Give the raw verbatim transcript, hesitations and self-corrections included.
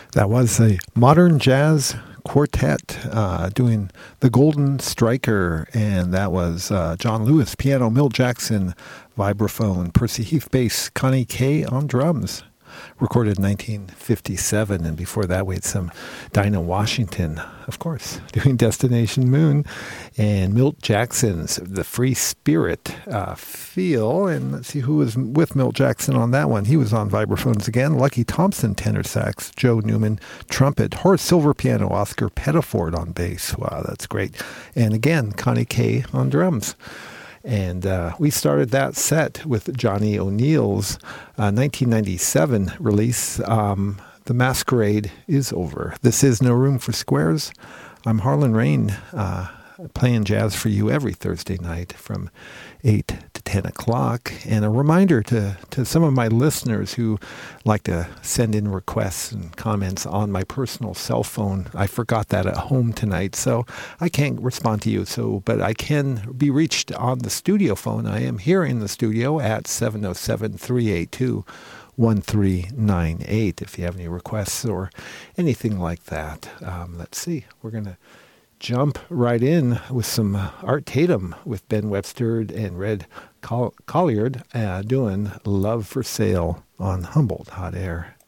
That was a modern jazz quartet uh, doing The Golden Striker, and that was uh, John Lewis, piano, Milt Jackson, vibraphone, Percy Heath bass, Connie Kay on drums. Recorded in nineteen fifty-seven, and before that we had some Dinah Washington, of course, doing Destination Moon, and Milt Jackson's The Free Spirit uh, Feel, and let's see who was with Milt Jackson on that one. He was on vibraphones again, Lucky Thompson tenor sax, Joe Newman trumpet, Horace Silver piano, Oscar Pettiford on bass. Wow, that's great. And again, Connie Kay on drums. And uh, we started that set with Johnny O'Neill's uh, nineteen ninety-seven release, um, The Masquerade is Over. This is No Room for Squares. I'm Harlan Rain, uh, playing jazz for you every Thursday night from eight to ten o'clock. And a reminder to, to some of my listeners who like to send in requests and comments on my personal cell phone. I forgot that at home tonight, so I can't respond to you. So, but I can be reached on the studio phone. I am here in the studio at seven oh seven, three eight two, one three nine eight if you have any requests or anything like that. Um, let's see. We're going to jump right in with some uh, Art Tatum with Ben Webster and Red Coll- Colliard uh, doing Love for Sale on Humboldt Hot Air.